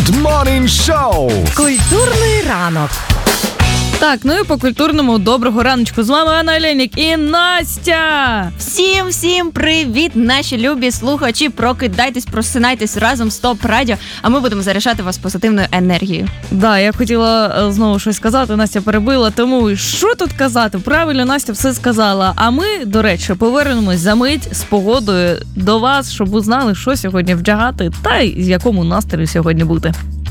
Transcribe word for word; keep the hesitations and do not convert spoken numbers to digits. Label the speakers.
Speaker 1: Good Morning Show.
Speaker 2: Культурний ранок.
Speaker 3: Так, ну і по культурному доброго раночку. З вами Анна Оленік і Настя.
Speaker 2: Всім-всім привіт, наші любі слухачі. Прокидайтесь, просинайтесь разом з ТОП Радіо, а ми будемо заряджати вас позитивною енергією.
Speaker 3: Да, я хотіла знову щось сказати, Настя перебила, тому що тут казати? Правильно, Настя все сказала. А ми, до речі, повернемось за мить з погодою до вас, щоб ви знали, що сьогодні вдягати та й з якому настрою сьогодні бути.